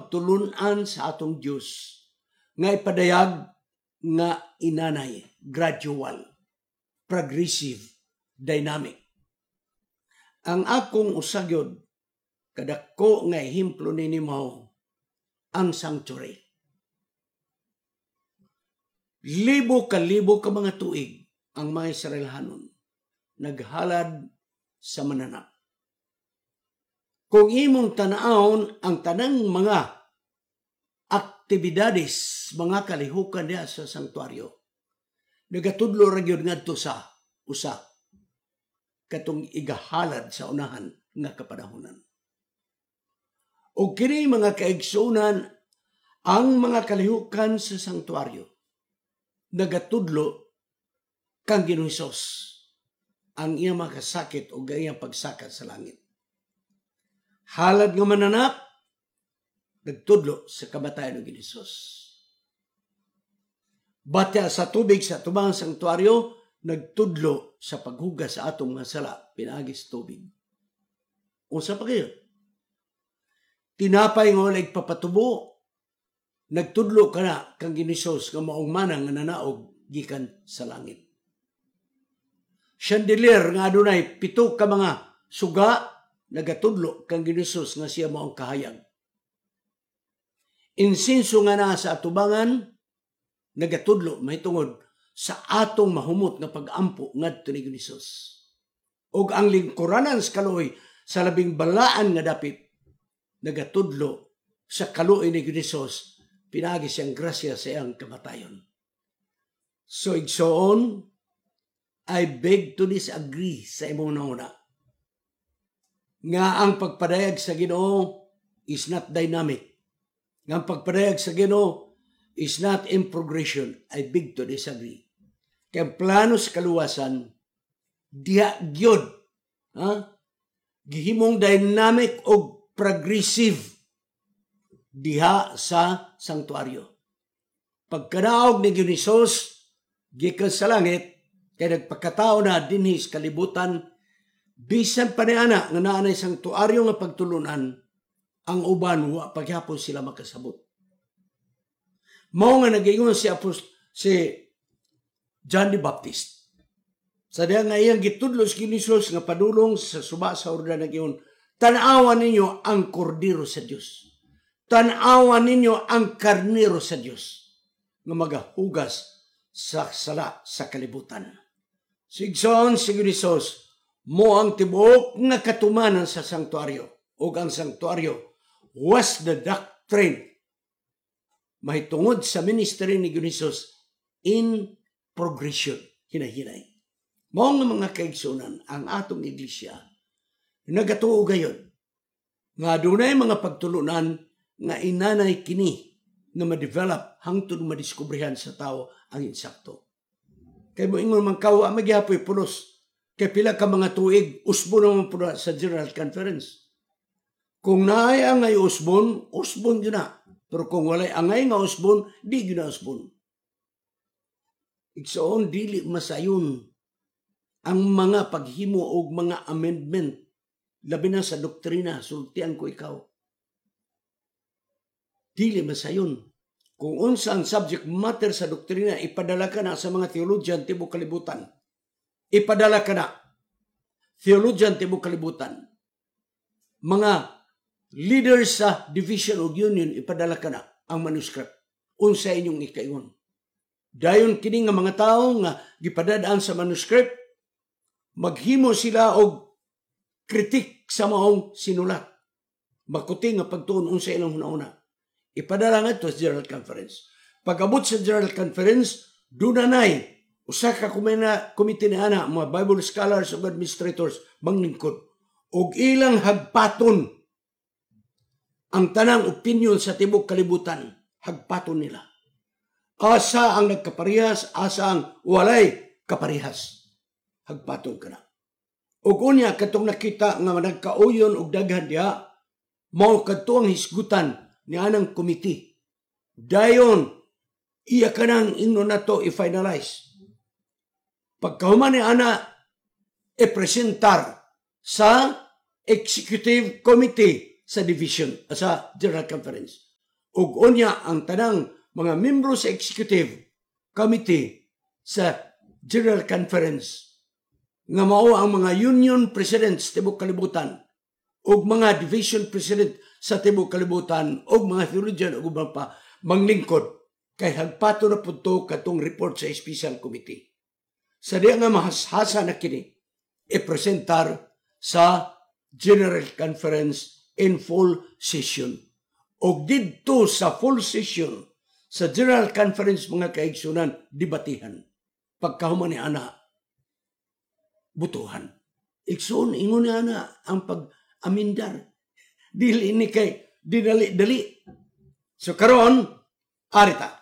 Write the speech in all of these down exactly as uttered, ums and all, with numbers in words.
pagtulunan sa atong Dios nga ipadayag nga inanay, gradual, progressive, dynamic. Ang akong usagyod kadako nga ehemplo nini mao ang sanctuary. Libo ka libo ka mga tuig ang mga Israelhanon naghalad sa mananap. Kung imong tanawon ang tanang mga aktibidades, mga kalihukan niya sa sanktuaryo, nagatudlo ra gyud ngadto sa usa katong igahalad sa unahan nga kapanahunan. O kini mga kaigsunan, ang mga kalihukan sa sanktuaryo nagatudlo kang Ginoong Hesus ang iyang makasakit o gayang pagsakat sa langit. Halad nga mananap, nagtudlo sa kamatayan ng Ginoong Hesus. Batya sa tubig sa tubang sanktuaryo, nagtudlo sa paghugas sa atong mga sala, pinagis tubig. Unsa pa kayo? Tinapay nga walay papatubo, nagtudlo ka na kang Ginoong Hesus nga maong manang nga nanaog gikan sa langit. Chandelier nga adunay pito ka mga suga, nagatudlo kang Ginoong Hesus nga siya maong kahayag. Insinso nga na sa atubangan, nagatudlo mahitungod sa atong mahumot nga pag-ampo ngadto ni Ginoong Hesus. Ug ang lingkuranan sa kaluoy sa labing balaan nga dapit, nagatudlo sa kaluoy ni Ginoong Hesus, pinagi siyang grasya sa iyang kamatayon. So igsoon, I beg to disagree sa imong nauna nga ang pagpadayag sa Ginoo is not dynamic. Nga ang pagpadayag sa Ginoo is not in progression. I beg to disagree. Kaya plano sa kaluwasan, diha gyud, ha? Gihimong dynamic o progressive diha sa sanktuaryo. Pagkanaog ni Ginoong Hesus gikan sa langit, kaya nagpakatao na dinhi sa kalibutan, bisan pa niana nga naanay sanktuaryo nga pagtulunan, ang uban wa paghapon sila makasabot. Mao nga nagingon si Apost si John the Baptist. Sa diha nga iyang gitudlo sa Ginoong Hesus nga padulong sa suba sa Jordan, nagingon, tan-awan ninyo ang kordero sa Dios. Tan-awan ninyo ang karnero sa Dios nga magahugas sa sala sa kalibutan. Sigson si Ginoong Hesus mo ang tibuok nga katumanan sa sanktuaryo, o ang sanktuaryo was the doctrine mahitungod sa ministry ni Ginoong Hesus in progression, hinahinay. Mao nga mga kaigsunan ang atong iglesia nagatuo gayon nga dunay mga pagtulunan nga inanay kini na ma-develop hangtod madiskubrihan sa tao ang insakto. Kay mo ingon man kawa magyapoy pulos, kay pila ka mga tuig usbon naman po sa General Conference. Kung naay angay usbon, usbon yun na. Pero kung walay angay nga usbon, di yun na usbon. Igsoon, dili masayon ang mga paghimo o mga amendment, labi na sa doktrina, sultian ko ikaw. Dili masayon. Kung unsa ang subject matter sa doktrina, ipadala ka na sa mga theologian tibok kalibutan. Ipadala ka na. Theologian tibok kalibutan. Mga leaders sa Division of Union, ipadala ka na ang manuscript. Unsa inyong ikaingon. Dayon kini nga mga tao nga gipadadaan sa manuscript, maghimo sila og kritik sa maong sinulat. Makuti nga pagtuon unsa ilang hunahuna. Ipadala nga ito sa General Conference. Pag-abot sa General Conference, dunanay, usa ka komite ni ana, mga Bible scholars o administrators, manglingkod. Og ilang hagpaton ang tanang opinion sa tibok kalibutan, hagpaton nila. Asa ang nagkaparihas, asa ang walay kaparihas. Hagpaton ka na. Og unya, katong nakita nga nagkauyon og daghan diha, mao kadto ang hisgutan ni anang komite. Dayon, iya ka nang ino na to i-finalize. Pagkahuman ni ana, i-presentar sa Executive Committee sa Division, sa General Conference. ug unya ang tanang mga membro sa executive committee sa General Conference nga mao ang mga union presidents tibok kalibutan ug mga division president sa tibok kalibutan ug mga theologian ug uban pa manglingkod kay hagpato na punto katong report sa special committee. Sa diya nga mahashasa na kini i-presentar sa General Conference in full session. O didto sa full session sa General Conference mga kaigsunan, debatihan. Pagkahuman ni ana, butuhan. Igsoon, ingon ni ana ang pag-amindar. Dili ini kay dinali-dali. So karon, arita.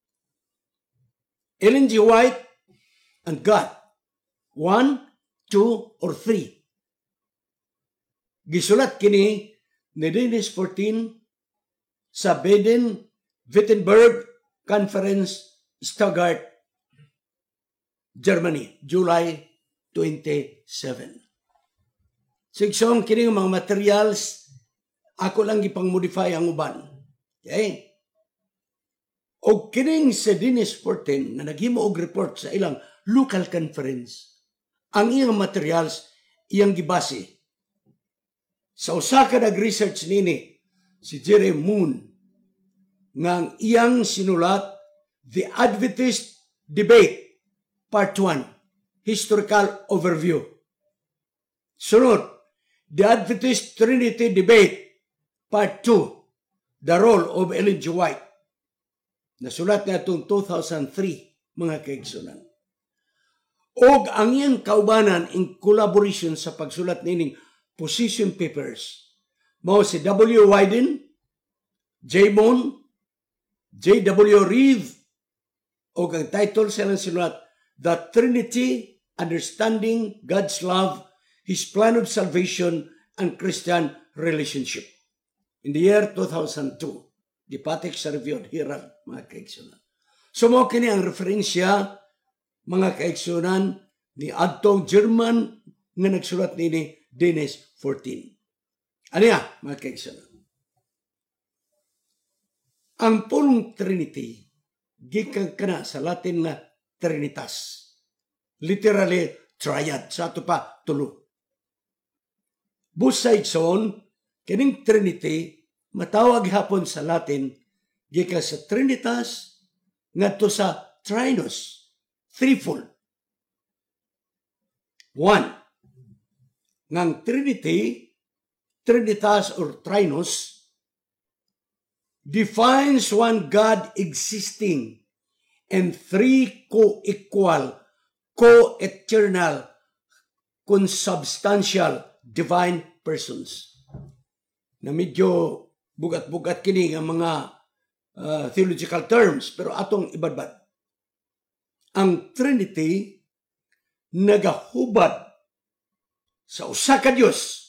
Ellen G. White and God. One, two, or three. Gisulat kini ni Dennis fourteen sa Baden-Württemberg Conference, Stuttgart, Germany, July twenty-seven. Sigsong kini mga materials, ako lang ipang-modify ang uban. Okay? O kining sa Dennis fourteen na naghimo og report sa ilang local conference, ang iyang materials iyang gibase sa usa ka nag-research nini si Jerry Moon ngang iyang sinulat The Adventist Debate Part one, Historical Overview. Sunod, The Adventist Trinity Debate Part two, The Role of Ellen G. White. Nasulat na itong two thousand three, mga kaigsunan. Og ang iyang kaubanan in collaboration sa pagsulat nining position papers mao si W. Wyden, J. Bone, J. W. Reeve, o ang title sa ilang sinulat, The Trinity, Understanding God's Love, His Plan of Salvation, and Christian Relationship. In the year two thousand two, gipatik sa Review Herald, mga kaigsunan. So mo kini ang referensya, mga kaigsunan, ni adtong German nga nagsulat nini Dennis fourteen. Ano yan, mga kaigsunan? Ang pulong Trinity, gikan kana sa Latin na Trinitas. Literally, triad. Sa ato pa, tulo. Busay son, kining Trinity, matawag hapon sa Latin, gikan sa Trinitas, ngadto sa Trinus, threefold. One, ngang Trinity, Trinitas or Trinus, defines one God existing and three co-equal, co-eternal, consubstantial, divine persons. Na medyo bugat-bugat kini ang mga uh, theological terms, pero atong ibadbad. Ang Trinity nagahubad sa usa ka Dios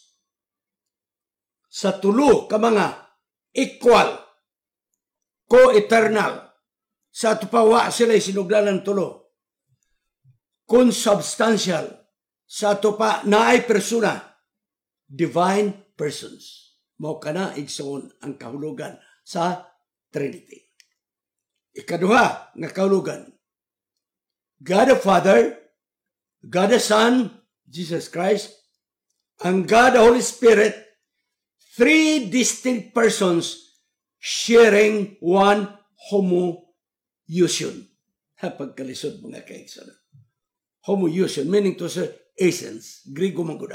sa tulo ka mga equal, co-eternal, sa tupawa sila sinuglanan tulo, consubstantial, sa tupa naay persona, divine persons. Mao kana igsoon ang kahulugan sa Trinity. Ikaduha nga kahulugan, God the Father, God the Son, Jesus Christ, and God the Holy Spirit, three distinct persons sharing one homoousion. Pagkalisod mga kaigsunan. Homoousion, meaning to say essence, Grigo mangguda.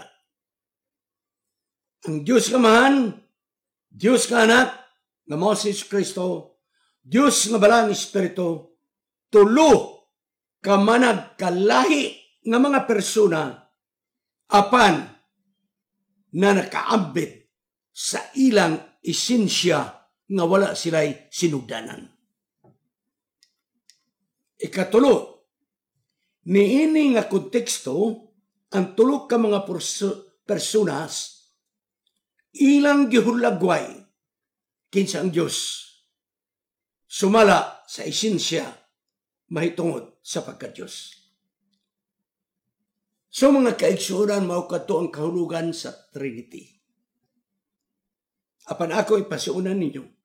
Ang Diyos kamahan, Diyos ka anak, nga mao si Kristo, Diyos nga balang Espiritu, tulo ka manag kalahi nga mga persona apan na nakaambit sa ilang esensya nga wala sila'y sinugdanan. Ikatulo, niini nga konteksto, ang tulo ka mga personas ilang gihulagway kinsa ang Diyos sumala sa esensya mahitungod sa pagka-Diyos. So mga kaigsuonan, mao kadto ang kahulugan sa Trinity. Apan ako ipasiunan ninyo,